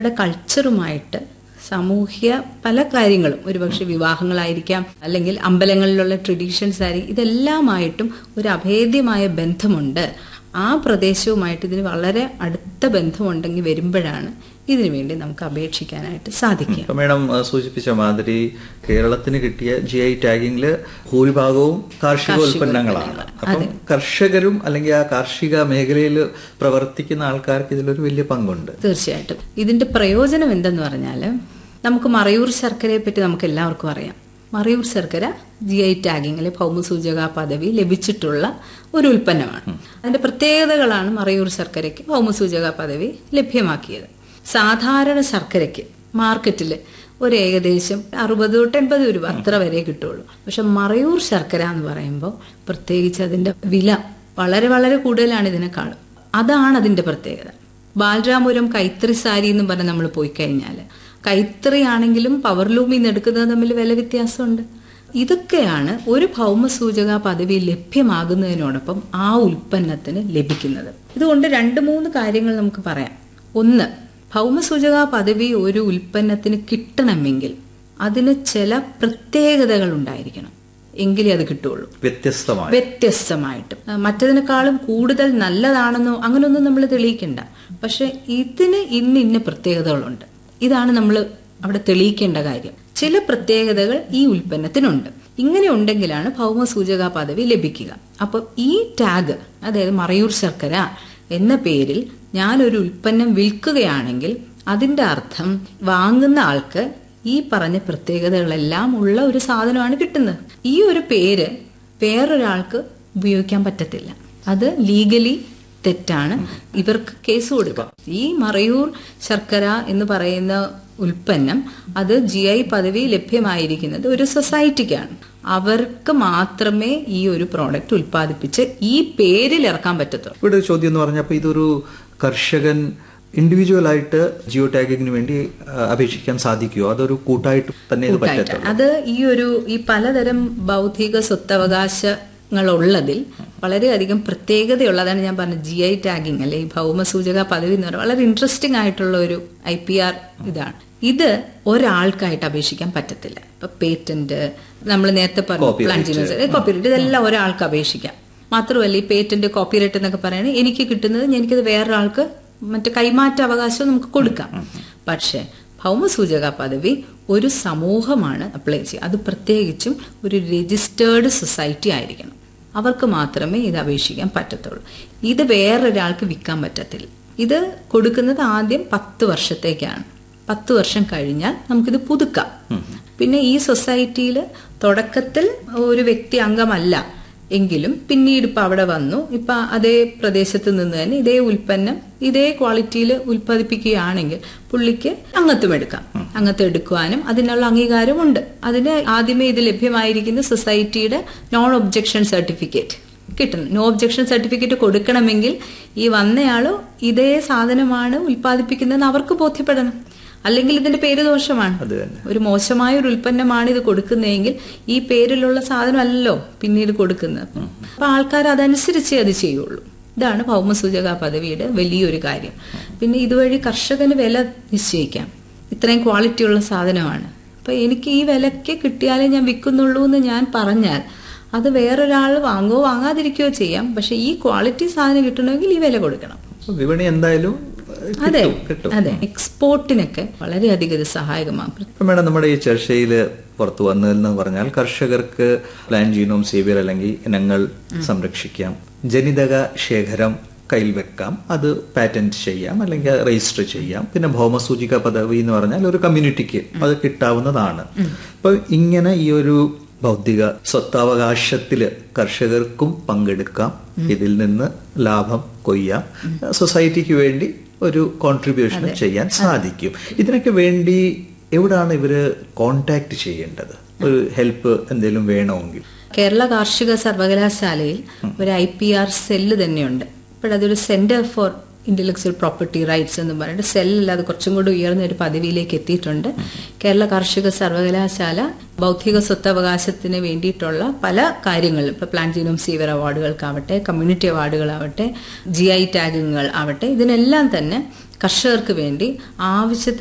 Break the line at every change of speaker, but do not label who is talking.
കൾച്ചറുമായിട്ട് സാമൂഹ്യ പല കാര്യങ്ങളും, ഒരുപക്ഷെ വിവാഹങ്ങളായിരിക്കാം, അല്ലെങ്കിൽ അമ്പലങ്ങളിലുള്ള ട്രഡീഷൻസ് ആയിരിക്കും, ഇതെല്ലാമായിട്ടും ഒരു അഭേദ്യമായ ബന്ധമുണ്ട്. ആ പ്രദേശവുമായിട്ട് ഇതിന് വളരെ അടുത്ത ബന്ധമുണ്ടെങ്കിൽ വരുമ്പോഴാണ് ഇതിനു വേണ്ടി നമുക്ക് അപേക്ഷിക്കാനായിട്ട് സാധിക്കുക.
മേഡം സൂചിപ്പിച്ച മാതിരി കേരളത്തിന് കിട്ടിയ GI ടാഗിങ്ങില് ഭൂരിഭാഗവും കാർഷിക ഉൽപ്പന്നങ്ങളാണ്. അപ്പം കർഷകരും അല്ലെങ്കിൽ ആ കാർഷിക മേഖലയിൽ പ്രവർത്തിക്കുന്ന ആൾക്കാർക്ക് ഇതിലൊരു വലിയ പങ്കുണ്ട്.
തീർച്ചയായിട്ടും. ഇതിന്റെ പ്രയോജനം എന്തെന്ന് പറഞ്ഞാൽ, നമുക്ക് മറയൂർ ശർക്കരയെ പറ്റി നമുക്ക് എല്ലാവർക്കും അറിയാം. മറയൂർ ശർക്കര GI ടാഗിങ്ങിലെ ഭൗമസൂചക പദവി ലഭിച്ചിട്ടുള്ള ഒരു ഉൽപ്പന്നമാണ്. അതിന്റെ പ്രത്യേകതകളാണ് മറയൂർ ശർക്കരയ്ക്ക് ഭൗമസൂചക പദവി ലഭ്യമാക്കിയത്. സാധാരണ ശർക്കരയ്ക്ക് മാർക്കറ്റിൽ ഒരു ഏകദേശം 60-80 രൂപ അത്ര വരെ കിട്ടുള്ളൂ. പക്ഷെ മറയൂർ ശർക്കര എന്ന് പറയുമ്പോൾ പ്രത്യേകിച്ച് അതിന്റെ വില വളരെ വളരെ കൂടുതലാണ് ഇതിനേക്കാളും. അതാണ് അതിന്റെ പ്രത്യേകത. ബാലരാമപുരം കൈത്തറി സാരി എന്ന് പറഞ്ഞ് നമ്മൾ പോയി കഴിഞ്ഞാൽ, കൈത്തറി ആണെങ്കിലും പവർലൂമിൽ നിന്ന് എടുക്കുന്നത് തമ്മിൽ വില വ്യത്യാസമുണ്ട്. ഇതൊക്കെയാണ് ഒരു ഭൗമസൂചക പദവി ലഭ്യമാകുന്നതിനോടൊപ്പം ആ ഉൽപ്പന്നത്തിന് ലഭിക്കുന്നത്. ഇതുകൊണ്ട് 2-3 കാര്യങ്ങൾ നമുക്ക് പറയാം. ഒന്ന്, ഭൗമസൂചക പദവി ഒരു ഉൽപ്പന്നത്തിന് കിട്ടണമെങ്കിൽ അതിന് ചില പ്രത്യേകതകൾ ഉണ്ടായിരിക്കണം, എങ്കിലേ അത് കിട്ടുള്ളൂ. വ്യത്യസ്തമായിട്ട് മറ്റതിനേക്കാളും കൂടുതൽ നല്ലതാണെന്നോ അങ്ങനെയൊന്നും നമ്മൾ തെളിയിക്കണ്ട. പക്ഷെ ഇതിന് ഇന്ന പ്രത്യേകതകളുണ്ട്, ഇതാണ് നമ്മൾ അവിടെ തെളിയിക്കേണ്ട കാര്യം. ചില പ്രത്യേകതകൾ ഈ ഉൽപ്പന്നത്തിനുണ്ട്. ഇങ്ങനെ ഉണ്ടെങ്കിലാണ് ഭൗമസൂചക പദവി ലഭിക്കുക. അപ്പൊ ഈ ടാഗ്, അതായത് മറയൂർ ശർക്കര എന്ന പേരിൽ ഞാനൊരു ഉൽപ്പന്നം വിൽക്കുകയാണെങ്കിൽ അതിന്റെ അർത്ഥം വാങ്ങുന്ന ആൾക്ക് ഈ പറഞ്ഞ പ്രത്യേകതകളെല്ലാം ഉള്ള ഒരു സാധനമാണ് കിട്ടുന്നത്. ഈ ഒരു പേര് വേറൊരാൾക്ക് ഉപയോഗിക്കാൻ പറ്റത്തില്ല. അത് ലീഗലി തെറ്റാണ്. ഇവർക്ക് കേസ് കൊടുക്കാം. ഈ മറയൂർ ശർക്കര എന്ന് പറയുന്ന ഉൽപ്പന്നം അത് GI പദവി ലഭ്യമായിരിക്കുന്നത് ഒരു സൊസൈറ്റിക്കാണ്. അവർക്ക് മാത്രമേ ഈ ഒരു പ്രോഡക്റ്റ് ഉൽപ്പാദിപ്പിച്ച് ഈ പേരിൽ ഇറക്കാൻ പറ്റത്തുള്ളൂ.
ഇവിടെ ഒരു ചോദ്യം എന്ന് പറഞ്ഞപ്പോൾ, ഇതൊരു കർഷകൻ ഇൻഡിവിജ്വൽ ആയിട്ട് ജിയോ ടാഗിങ്ങിന് വേണ്ടി അപേക്ഷിക്കാൻ സാധിക്കുമോ, അതൊരു കൂട്ടായിട്ട് തന്നെ
അത് ഈ പലതരം ബൗദ്ധിക സ്വത്തവകാശങ്ങളുള്ളതിൽ വളരെയധികം പ്രത്യേകതയുള്ളതാണ്. ഞാൻ പറഞ്ഞത് GI ടാഗിങ് അല്ലെ, ഈ ഭൗമസൂചക പദവി എന്ന് പറയുന്നത് വളരെ ഇൻട്രസ്റ്റിംഗ് ആയിട്ടുള്ള ഒരു IPR ഇതാണ്. ഇത് ഒരാൾക്കായിട്ട് അപേക്ഷിക്കാൻ പറ്റത്തില്ല. ഇപ്പൊ പേറ്റന്റ്, നമ്മൾ നേരത്തെ പറഞ്ഞു കോപ്പിറൈറ്റ്, ഇതെല്ലാം ഒരാൾക്ക് അപേക്ഷിക്കാം. മാത്രമല്ല ഈ പേറ്റന്റ്, കോപ്പിറൈറ്റ് എന്നൊക്കെ പറയുന്നത് എനിക്ക് കിട്ടുന്നത് എനിക്കത് വേറൊരാൾക്ക് മറ്റു കൈമാറ്റ അവകാശം നമുക്ക് കൊടുക്കാം. പക്ഷെ ഭൗമസൂചക പദവി ഒരു സമൂഹമാണ് അപ്ലൈ ചെയ്യുക. അത് പ്രത്യേകിച്ചും ഒരു രജിസ്റ്റേർഡ് സൊസൈറ്റി ആയിരിക്കണം. അവർക്ക് മാത്രമേ ഇത് അപേക്ഷിക്കാൻ പറ്റത്തുള്ളൂ. ഇത് വേറൊരാൾക്ക് വിൽക്കാൻ പറ്റത്തില്ല. ഇത് കൊടുക്കുന്നത് ആദ്യം 10 വർഷത്തേക്കാണ്. 10 വർഷം കഴിഞ്ഞാൽ നമുക്കിത് പുതുക്കാം. പിന്നെ ഈ സൊസൈറ്റിയിൽ തുടക്കത്തിൽ ഒരു വ്യക്തി അംഗമല്ല എങ്കിലും പിന്നീട് ഇപ്പൊ അവിടെ വന്നു, ഇപ്പൊ അതേ പ്രദേശത്ത് നിന്ന് തന്നെ ഇതേ ഉൽപ്പന്നം ഇതേ ക്വാളിറ്റിയിൽ ഉൽപ്പാദിപ്പിക്കുകയാണെങ്കിൽ പുള്ളിക്ക് അംഗത്വം എടുക്കാം. അംഗത്വം എടുക്കുവാനും അതിനുള്ള അംഗീകാരമുണ്ട്. അതിന് ആദ്യമേ ഇത് ലഭ്യമായിരിക്കുന്ന സൊസൈറ്റിയുടെ നോൺ ഒബ്ജക്ഷൻ സർട്ടിഫിക്കറ്റ് കിട്ടണം. നോ ഒബ്ജക്ഷൻ സർട്ടിഫിക്കറ്റ് കൊടുക്കണമെങ്കിൽ ഈ വന്നയാള് ഇതേ സാധനമാണ് ഉൽപ്പാദിപ്പിക്കുന്നതെന്ന് അവർക്ക് ബോധ്യപ്പെടണം. അല്ലെങ്കിൽ ഇതിന്റെ പേര് ദോഷമാണ്. ഒരു മോശമായ ഒരു ഉൽപ്പന്നമാണ് ഇത് കൊടുക്കുന്നതെങ്കിൽ ഈ പേരിലുള്ള സാധനമല്ലോ പിന്നീട് കൊടുക്കുന്നത്. അപ്പൊ ആൾക്കാർ അതനുസരിച്ചേ അത് ചെയ്യുള്ളൂ. ഇതാണ് ഭൗമസൂചക പദവിയുടെ വലിയൊരു കാര്യം. പിന്നെ ഇതുവഴി കർഷകന് വില നിശ്ചയിക്കാം. ഇത്രയും ക്വാളിറ്റിയുള്ള സാധനമാണ്, അപ്പൊ എനിക്ക് ഈ വിലയ്ക്ക് കിട്ടിയാലേ ഞാൻ വിൽക്കുന്നുള്ളൂ എന്ന് ഞാൻ പറഞ്ഞാൽ അത് വേറൊരാൾ വാങ്ങുകയോ വാങ്ങാതിരിക്കുകയോ ചെയ്യാം. പക്ഷെ ഈ ക്വാളിറ്റി സാധനം കിട്ടണമെങ്കിൽ ഈ വില കൊടുക്കണം.
വിപണി എന്തായാലും
അതെ, എക്സ്പോർട്ടിനൊക്കെ വളരെയധികം ഇത് സഹായകമാകും.
മേഡം, നമ്മുടെ ഈ ചർച്ചയിൽ പുറത്തു വന്നതെന്ന് പറഞ്ഞാൽ കർഷകർക്ക് പ്ലാന്റ് ജീനോം സേവിയർ അല്ലെങ്കിൽ ഇനങ്ങൾ സംരക്ഷിക്കാം, ജനിതക ശേഖരം കയ്യിൽ വെക്കാം, അത് പാറ്റന്റ് ചെയ്യാം അല്ലെങ്കിൽ രജിസ്റ്റർ ചെയ്യാം. പിന്നെ ഭൗമസൂചിക പദവി എന്ന് പറഞ്ഞാൽ ഒരു കമ്മ്യൂണിറ്റിക്ക് അത് കിട്ടാവുന്നതാണ്. അപ്പൊ ഇങ്ങനെ ഈ ഒരു ബൗദ്ധിക സ്വത്തവകാശത്തില് കർഷകർക്കും പങ്കെടുക്കാം, ഇതിൽ നിന്ന് ലാഭം കൊയ്യാം, സൊസൈറ്റിക്ക് വേണ്ടി ഒരു കോൺട്രിബ്യൂഷൻ ചെയ്യാൻ സാധിക്കും. ഇതിനൊക്കെ വേണ്ടി എവിടാണ് ഇവര് കോണ്ടാക്ട് ചെയ്യേണ്ടത്? ഒരു ഹെൽപ്പ് എന്തെങ്കിലും വേണമെങ്കിൽ
കേരള കാർഷിക സർവകലാശാലയിൽ ഒരു IPR സെല്ല് തന്നെയുണ്ട്. ഇപ്പോഴതൊരു centre for intellectual property rights എന്ന് പറഞ്ഞിട്ട് സെല്ലല്ല, അത് കുറച്ചും കൂടി ഉയർന്ന ഒരു പദവിയിലേക്ക് എത്തിയിട്ടുണ്ട്. കേരള കാർഷിക സർവകലാശാല ബൗദ്ധിക സ്വത്തവകാശത്തിന് വേണ്ടിയിട്ടുള്ള പല കാര്യങ്ങളും, ഇപ്പൊ plant genome Xavier അവാർഡുകൾക്കാവട്ടെ, community അവാർഡുകളാവട്ടെ, GI ടാഗുകൾ ആവട്ടെ, ഇതിനെല്ലാം തന്നെ കർഷകർക്ക് വേണ്ടി ആവശ്യത്തിന്